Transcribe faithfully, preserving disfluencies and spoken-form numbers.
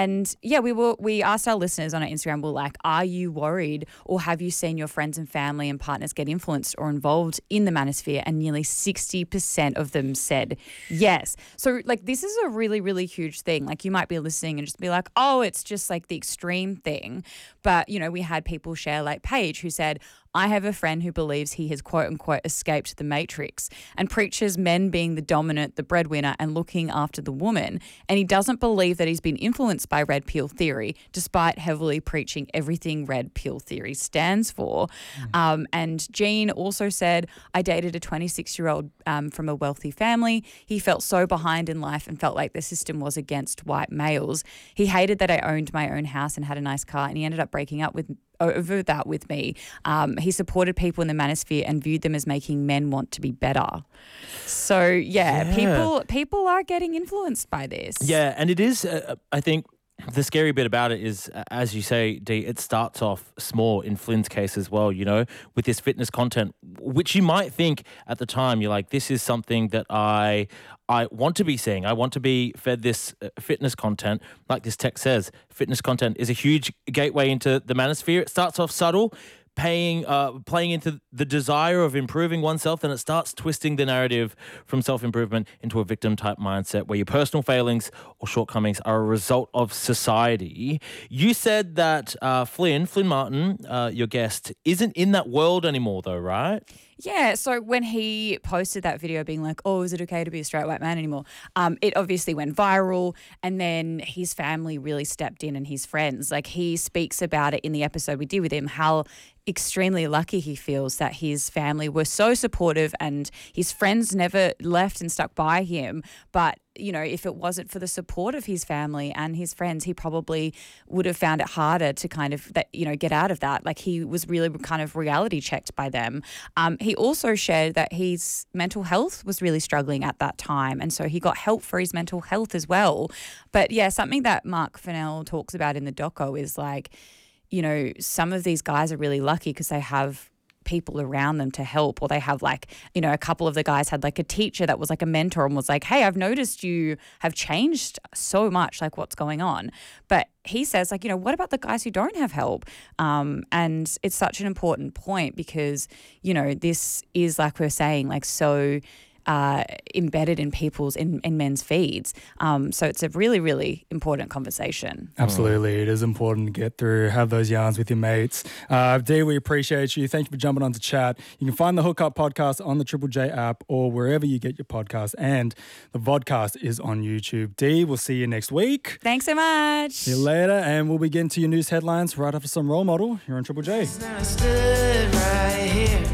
And yeah, we were we asked our listeners on our Instagram, we're like, are you worried or have you seen your friends and family and partners get influenced or involved in the manosphere? And nearly sixty percent of them said yes. So like this is a really, really huge thing. Like you might be listening and just be like, oh, it's just like the extreme thing. But, you know, we had people share like Paige who said, I have a friend who believes he has quote unquote escaped the matrix and preaches men being the dominant, the breadwinner and looking after the woman. And he doesn't believe that he's been influenced by red pill theory, despite heavily preaching everything red pill theory stands for. Mm. Um, and Jean also said, I dated a twenty-six-year-old um, from a wealthy family. He felt so behind in life and felt like the system was against white males. He hated that I owned my own house and had a nice car, and he ended up breaking up with over that with me. Um, he supported people in the manosphere and viewed them as making men want to be better. So yeah, yeah. people people are getting influenced by this. Yeah, and it is, uh, I think, the scary bit about it is, uh, as you say, Dee, it starts off small in Flynn's case as well, you know, with this fitness content, which you might think at the time, you're like, this is something that I I want to be seeing. I want to be fed this uh, fitness content. Like this text says, fitness content is a huge gateway into the manosphere. It starts off subtle, paying, uh, playing into the desire of improving oneself, and it starts twisting the narrative from self-improvement into a victim-type mindset where your personal failings or shortcomings are a result of society. You said that uh, Flynn, Flynn Martin, uh, your guest, isn't in that world anymore though, right? Yeah, so when he posted that video being like, oh, is it okay to be a straight white man anymore? Um, it obviously went viral, and then his family really stepped in and his friends. Like he speaks about it in the episode we did with him, how extremely lucky he feels that his family were so supportive and his friends never left and stuck by him. But, you know, if it wasn't for the support of his family and his friends, he probably would have found it harder to kind of, that you know, get out of that. Like he was really kind of reality checked by them. Um, he also shared that his mental health was really struggling at that time, and so he got help for his mental health as well. But yeah, something that Mark Fennell talks about in the doco is like, you know, some of these guys are really lucky because they have people around them to help, or they have like, you know, a couple of the guys had like a teacher that was like a mentor and was like, hey, I've noticed you have changed so much, like what's going on? But he says like, you know, what about the guys who don't have help? Um, and it's such an important point because, you know, this is like we're saying, like so Uh, embedded in people's, in, in men's feeds. Um, so it's a really, really important conversation. Absolutely. It is important to get through, have those yarns with your mates. Uh, Dee, we appreciate you. Thank you for jumping on to chat. You can find the Hookup Podcast on the Triple J app or wherever you get your podcasts, and the vodcast is on YouTube. Dee, we'll see you next week. Thanks so much. See you later, and we'll begin to your news headlines right after some Role Model here on Triple J. I stood right here.